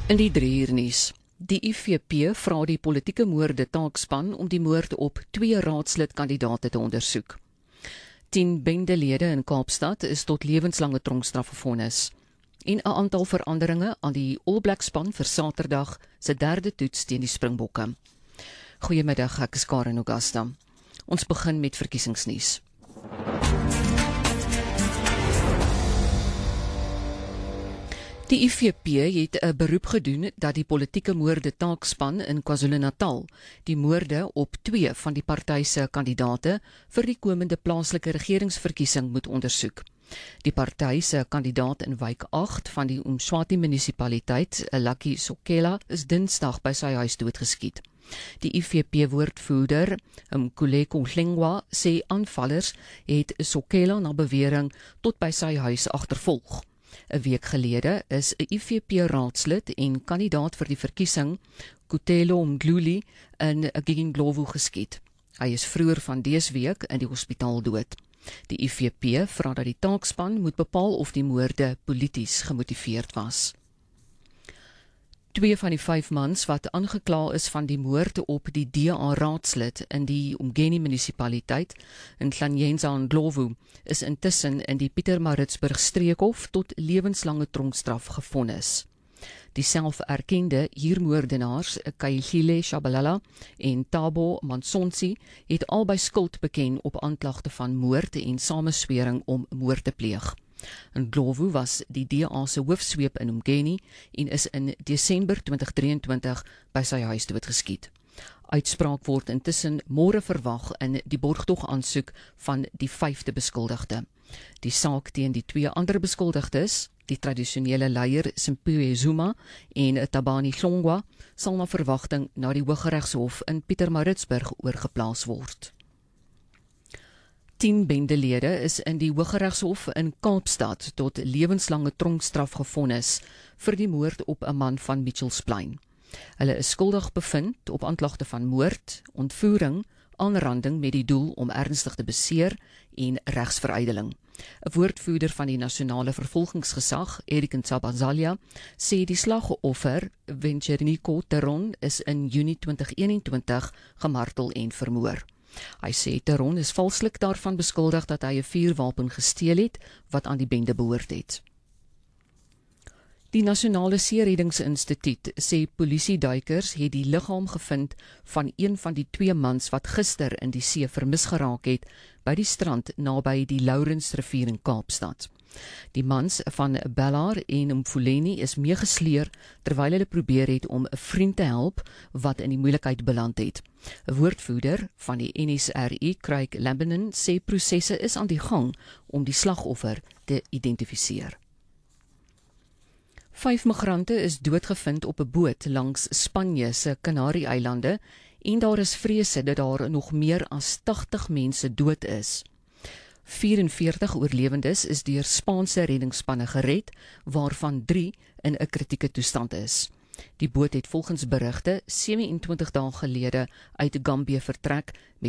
In die 3 uur nuus. Die IFP vra die politieke moorde taakspan om die moord op 2 raadslidkandidaate te ondersoek. 10 bendelede in Kaapstad is tot lewenslange tronkstraf gevonnis. En 'n aantal veranderinge aan die All Black span vir Saterdag se 3de toets teen die Springbokke. Goeiemiddag, ek is Karen Augusta. Ons begin met verkiesingsnuus. Die IFP het 'n beroep gedoen dat die politieke moorde taakspan in KwaZulu-Natal die moorde op 2 van die party se kandidaate vir die komende plaaslike regeringsverkiesing moet ondersoek. Die party se kandidaat in wijk 8 van die Umshwati munisipaliteit, Lucky Sokela, is Dinsdag by sy huis doodgeskiet. Die IFP-woordvoerder, Mkhuleko Hlengwa, sê aanvallers het Sokela na bewering tot by sy huis agtervolg. 'n week gelede is 'n IFP-raadslid en kandidaat vir die verkiesing, Kutelo Mdluli, in Giginglovu geskiet. Hy is vroeër van dese week in die hospitaal dood. Die IFP vra dat die taakspan moet bepaal of die moorde polities gemotiveerd was. 2 van die 5 mans wat aangekla is van die moord op die DA-raadslid in die Umgeni munisipaliteit in Hlanyenza Ndlovu is intussen in die Pietermaritzburg streekhof tot lewenslange tronkstraf gevonnis. Die selferkende huurmoordenaars, Kaigile Shabalala en Thabo Mansonsi, het albei skuld beken op aanklagte van moord en sameswering om moord te pleeg. Ndlovu was die DA se hoofsweep in Umgeni en is in Desember 2023 by sy huis doodgeskiet. Uitspraak word intussen môre verwag in die borgtog aansoek van die 5de beskuldigde. Die saak teen die 2 ander beskuldigdes, die tradisionele leier Simphiwe Zuma en Thabani Hlongwa, sal na verwagting na die Hooggeregshof in Pietermaritzburg oorgeplaas word. 10 bendelede is in die Hooggeregshof in Kaapstad tot lewenslange tronkstraf gevonnis vir die moord op 'n man van Mitchells Plain. Hulle is skuldig bevind op aanklagte van moord, ontvoering, aanranding met die doel om ernstig te beseer en regsverydeling. 'n woordvoerder van die nasionale vervolgingsgesag, Eric Ntsabazalya, sê die slagoffer, Vencherniko Teron, is in Junie 2021 gemartel en vermoor. Hy sê Teron is valslik daarvan beskuldig dat hy 'n vuurwapen gesteel het wat aan die bende behoort het. Die Nasionale Seereddingsinstituut sê polisieduikers het die liggaam gevind van een van die 2 mans wat gister in die see vermis geraak het by die strand naby die Lourensrivier in Kaapstad. Die mans van Bellaar en Mfuleni is meegesleer terwyl hulle probeer het om 'n vriend te help wat in die moeilikheid beland het. 'n woordvoerder van die NSRI, Craig Lambinon, sê prosesse is aan die gang om die slagoffer te identifiseer. 5 migrante is doodgevind op 'n boot langs Spanje se Kanarie-eilande en daar is vrese dat daar nog meer as 80 mense dood is. 44 oorlewendes is deur Spaanse reddingsspanne gered, waarvan 3 in 'n kritieke toestand is. Die boot het volgens berigte 27 dae gelede uit Gambia vertrek met